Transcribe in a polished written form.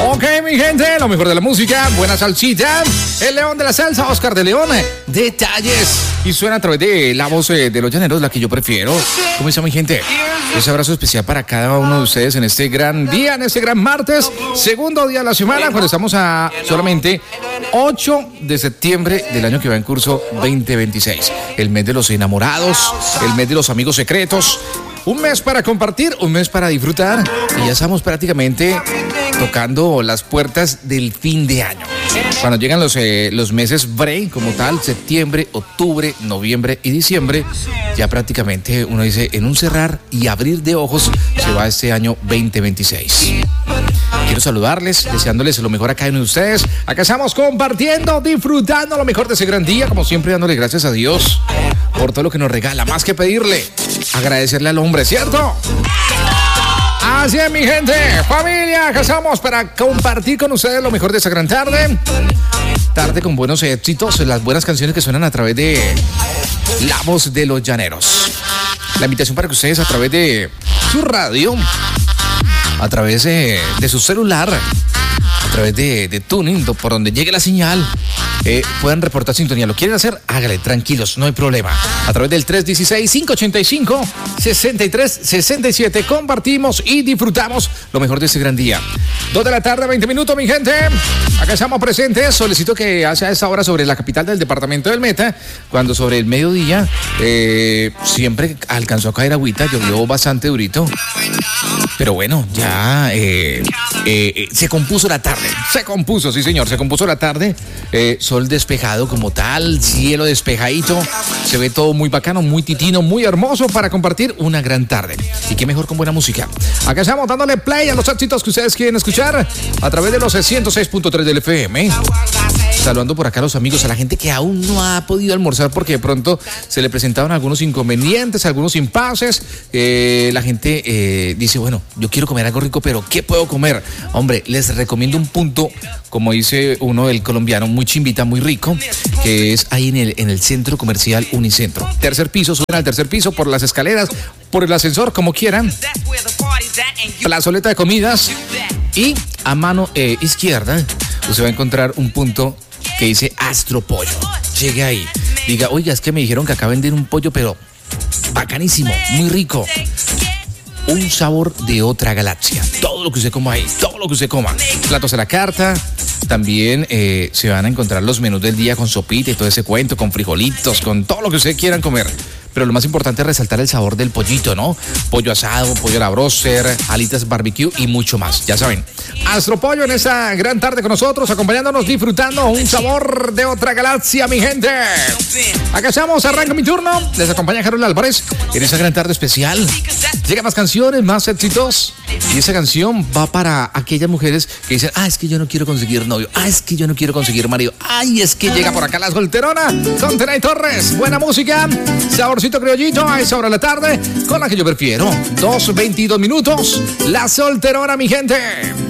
Ok, mi gente, lo mejor de la música, buena salsita, el león de la salsa, Oscar de León, detalles. Y suena a través de la voz de los llaneros, la que yo prefiero. ¿Cómo está, mi gente? Un abrazo especial para cada uno de ustedes en este gran día, en este gran martes, segundo día de la semana, cuando estamos a solamente 8 de septiembre del año que va en curso 2026. El mes de los enamorados, el mes de los amigos secretos. Un mes para compartir, un mes para disfrutar y ya estamos prácticamente tocando las puertas del fin de año. Cuando llegan los meses break como tal, septiembre, octubre, noviembre y diciembre, ya prácticamente uno dice en un cerrar y abrir de ojos se va este año 2026. Quiero saludarles, deseándoles lo mejor a cada uno de ustedes. Acá estamos compartiendo, disfrutando lo mejor de ese gran día, como siempre dándole gracias a Dios por todo lo que nos regala, más que pedirle, agradecerle al hombre, ¿cierto? Así es, mi gente, familia, acá estamos para compartir con ustedes lo mejor de esta gran tarde. Tarde con buenos éxitos, las buenas canciones que suenan a través de la voz de los llaneros. La invitación para que ustedes a través de su radio, a través de su celular, a través de Tuning, por donde llegue la señal, puedan reportar sintonía. ¿Lo quieren hacer? Hágale, tranquilos, no hay problema. A través del 316-585-6367 compartimos y disfrutamos lo mejor de este gran día. 2 de la tarde, 20 minutos, mi gente. Acá estamos presentes. Solicito que hacia esta hora sobre la capital del departamento del Meta, cuando sobre el mediodía siempre alcanzó a caer agüita, llovió bastante durito. Pero bueno, ya se compuso la tarde. Se compuso, sí señor, se compuso la tarde. Sol despejado como tal, cielo despejadito. Se ve todo muy bacano, muy titino, muy hermoso para compartir una gran tarde. Y qué mejor con buena música. Acá estamos dándole play a los éxitos que ustedes quieren escuchar a través de los 106.3 del FM. Saludando por acá a los amigos, a la gente que aún no ha podido almorzar porque de pronto se le presentaron algunos inconvenientes, algunos impases. La gente dice, bueno, yo quiero comer algo rico, pero ¿qué puedo comer? Hombre, les recomiendo un punto, como dice uno, el colombiano, muy chimbita, muy rico, que es ahí en el centro comercial Unicentro. Tercer piso, suben al tercer piso por las escaleras, por el ascensor, como quieran. Plazoleta de comidas y a mano izquierda usted va a encontrar un punto que dice Astropollo. Llegue ahí, diga, oiga, es que me dijeron que acá venden un pollo, pero bacanísimo, muy rico. Un sabor de otra galaxia. Todo lo que usted coma ahí, todo lo que usted coma. Platos a la carta. También se van a encontrar los menús del día con sopita y todo ese cuento, con frijolitos, con todo lo que ustedes quieran comer. Pero lo más importante es resaltar el sabor del pollito, ¿no? Pollo asado, pollo a la broster, alitas barbecue y mucho más. Ya saben, Astropollo en esta gran tarde con nosotros, acompañándonos, disfrutando un sabor de otra galaxia, mi gente. Acá estamos, arranca mi turno. Les acompaña Harold Álvarez en esta gran tarde especial. Llegan más canciones, más éxitos. Y esa canción va para aquellas mujeres que dicen, es que yo no quiero conseguir novio. Es que yo no quiero conseguir marido. Es que llega por acá la solterona con Tenay Torres. Buena música, saborcito criollito a esa hora de la tarde, con la que yo prefiero. 2:22 minutos. La solterona, mi gente.